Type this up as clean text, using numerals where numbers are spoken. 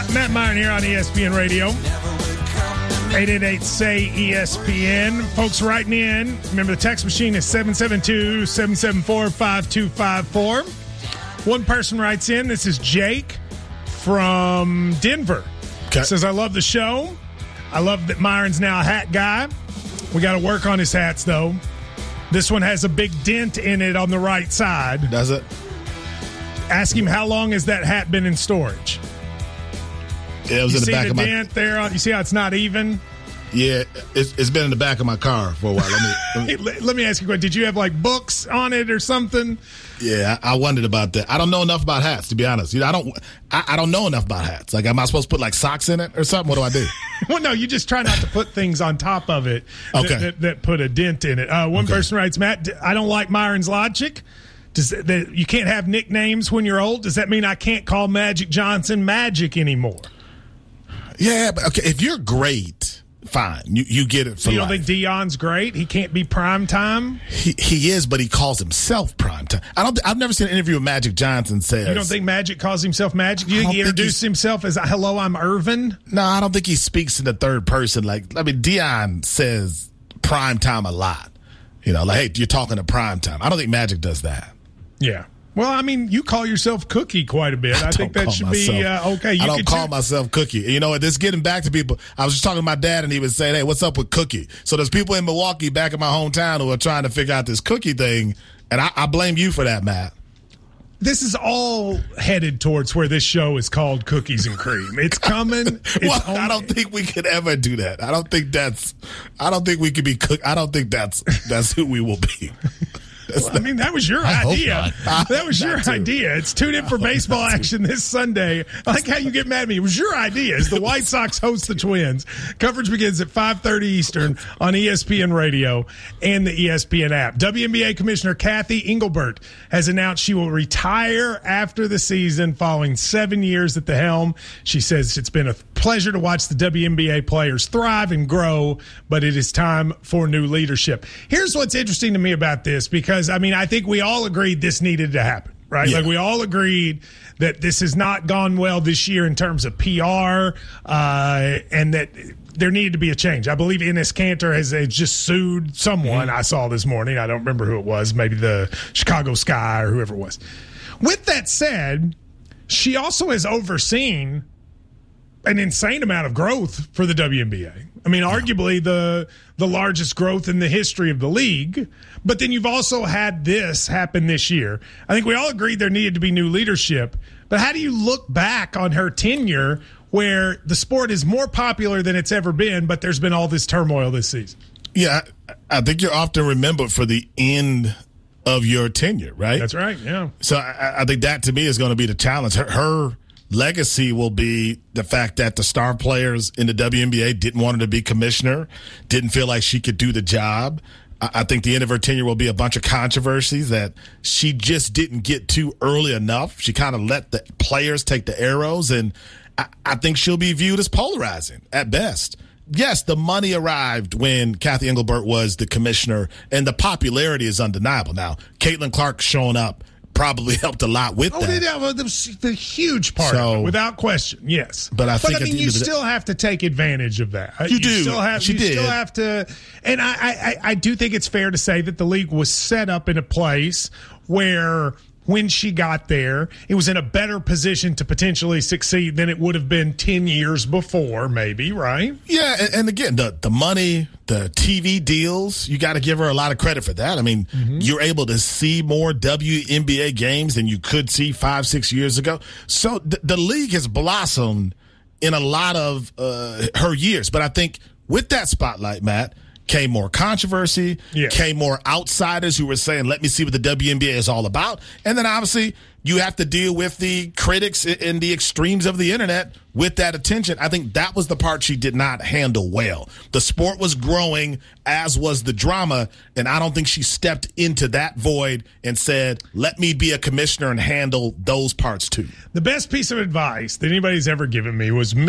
Matt Myron here on ESPN Radio. 888-SAY-ESPN. Folks writing in. Remember, the text machine is 772-774-5254. One person writes in. This is Jake from Denver. Okay. Says, I love the show. I love that Myron's now a hat guy. We got to work on his hats, though. This one has a big dent in it on the right side. Does it? Ask him how long has that hat been in storage. Yeah, it was in the back of my dent there. You see how it's not even? Yeah, it's been in the back of my car for a while. Let me ask you a question. Did you have like books on it or something? Yeah, I wondered about that. I don't know enough about hats, to be honest. You know, I don't know enough about hats. Like, am I supposed to put like socks in it or something? What do I do? Well, no, you just try not to put things on top of it Okay. that put a dent in it. One person writes, Matt, I don't like Myron's logic. You can't have nicknames when you're old. Does that mean I can't call Magic Johnson Magic anymore? Yeah, but okay, if you're great, fine. You get it for So you don't life. think Deion's great? He can't be prime time? He is, but he calls himself prime time. I've never seen an interview with Magic Johnson says. You don't think Magic calls himself Magic? You think he introduced himself as, hello, I'm Irvin? No, I don't think he speaks in the third person. Like, I mean, Deion says prime time a lot. You know, like, hey, you're talking to prime time. I don't think Magic does that. Yeah. Well, I mean, you call yourself Cookie quite a bit. I think that should be okay. I don't call myself Cookie. You know what? This is getting back to people. I was just talking to my dad, and he was saying, hey, what's up with Cookie? So there's people in Milwaukee, back in my hometown, who are trying to figure out this Cookie thing, and I blame you for that, Matt. This is all headed towards where this show is called Cookies and Cream. It's coming. I don't think we could ever do that. I don't think we could be I don't think that's who we will be. Well, I mean, that was your idea. That was your idea. It's tune in for baseball action this Sunday. I like how you get mad at me. It was your idea as the White Sox host the Twins. Coverage begins at 5:30 Eastern on ESPN Radio and the ESPN app. WNBA Commissioner Kathy Engelbert has announced she will retire after the season following 7 years at the helm. She says it's been a pleasure to watch the WNBA players thrive and grow, but it is time for new leadership. Here's what's interesting to me about this, because I mean, I think we all agreed this needed to happen, right? Yeah. Like, we all agreed that this has not gone well this year in terms of PR, and that there needed to be a change. I believe Enes Kanter has just sued someone I saw this morning. I don't remember who it was, maybe the Chicago Sky or whoever it was. With that said, she also has overseen an insane amount of growth for the WNBA. I mean, arguably the largest growth in the history of the league. But then you've also had this happen this year. I think we all agreed there needed to be new leadership. But how do you look back on her tenure where the sport is more popular than it's ever been, but there's been all this turmoil this season? Yeah, I think you're often remembered for the end of your tenure, right? That's right, yeah. So I think that, to me, is going to be the challenge. Her legacy will be the fact that the star players in the WNBA didn't want her to be commissioner, didn't feel like she could do the job. I think the end of her tenure will be a bunch of controversies that she just didn't get to early enough. She kind of let the players take the arrows, and I think she'll be viewed as polarizing at best. Yes, the money arrived when Kathy Engelbert was the commissioner, and the popularity is undeniable. Now, Caitlin Clark showing up probably helped a lot with that. The huge part of it, without question, yes. But I think you still have to take advantage of that. You do. Still have to. And I do think it's fair to say that the league was set up in a place where, when she got there, it was in a better position to potentially succeed than it would have been 10 years before, maybe, right? Yeah, and again, the money, the TV deals, you got to give her a lot of credit for that. I mean, you're able to see more WNBA games than you could see 5-6 years ago. So the league has blossomed in a lot of her years. But I think with that spotlight, Matt, came more controversy, came more outsiders who were saying, let me see what the WNBA is all about. And then obviously you have to deal with the critics and the extremes of the internet with that attention. I think that was the part she did not handle well. The sport was growing, as was the drama, and I don't think she stepped into that void and said, let me be a commissioner and handle those parts too. The best piece of advice that anybody's ever given me was